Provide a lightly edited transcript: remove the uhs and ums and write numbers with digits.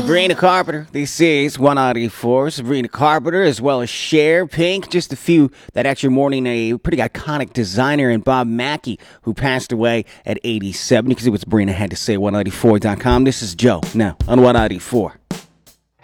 Sabrina Carpenter. This is 194. Sabrina Carpenter, as well as Cher, Pink, just a few that actually mourning a pretty iconic designer, and Bob Mackie, who passed away at 87. You can see what Sabrina had to say at 194.com. This is Joe now on 194.